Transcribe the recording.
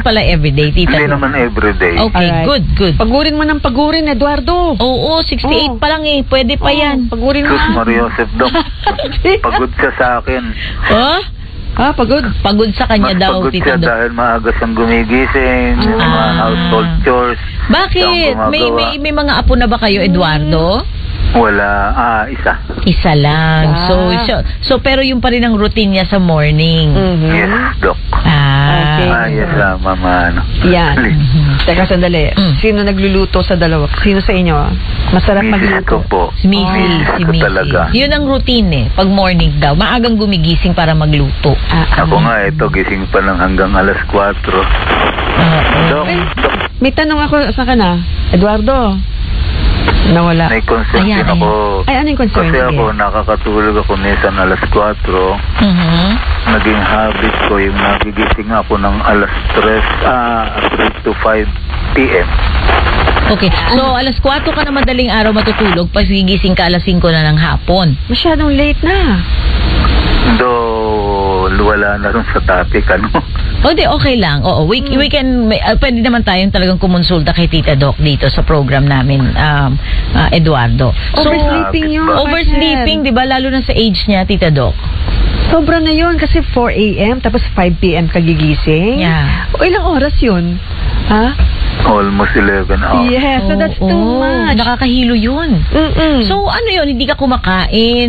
pala everyday, Tita Hindi Doc. naman everyday. Okay, Alright. good. Pagurin mo ng pagurin, Eduardo. Oo, 68 pa lang eh. Pwede pa yan. Pagurin mo. Sus Maria Joseph, Doc. Pagod siya sa akin. Oh? Pagod. Pagod sa kanya Mas daw, pagod Tita siya Doc. dahil maaga siyang gumigising, yung mga household chores. Bakit? siyang gumagawa. May mga apo na ba kayo, Eduardo? Wala, isa. Isa lang. So pero yung pa rin ang routine niya sa morning. Yes, Doc. Okay. Yes lang, Mama. Yan. Teka, sandali. Sino nagluluto sa dalawa? Sino sa inyo? Masarap Misis ko magluto. po. Si Missy. Misis ko talaga. Yun ang routine eh. Pag morning daw, maagang gumigising para magluto. Ako nga, ito, gising pa lang hanggang alas 4. Doc, May tanong ako sa kana. Eduardo. Nawala. may concern din ako. Ay, ano yung concern? Kasi Sige. ako, nakakatulog ako minsan alas 4. Naging habit ko yung nagigising ako ng alas 3 to 5 p.m. Okay. So, alas 4 ka na madaling araw matutulog, pag gigising ka alas 5 na ng hapon. Masyadong late na. Though, wala na rin sa topic, ano? O di, okay lang. Oo, we can, pwede naman tayong talagang kumonsulta kay Tita Doc dito sa program namin, Eduardo. So, Oversleeping yun. oversleeping, di ba? Lalo na sa age niya, Tita Doc. Sobra na yun kasi 4 a.m. tapos 5 p.m. kagigising. Yeah. O ilang oras yun? Ha? Almost 11 hours. Yes, so that's too much. Nakakahilo yun. Mm-mm. So, ano yun? Hindi ka kumakain?